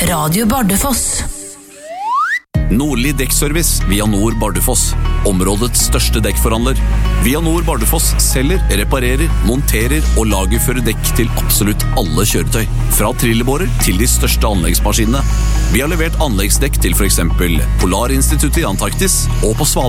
Radio Bardufoss. Nordli Dekkservice via Nord Bardufoss. Områdets største dekkforhandler. Via Nord Bardufoss selger, reparerer, monterer og lagerfører dekk til absolutt alle kjøretøy. Fra trillebårer til de største anleggsmaskinene. Vi har levert anleggsdekk til for eksempel Polarinstituttet i Antarktis og på Svalbard.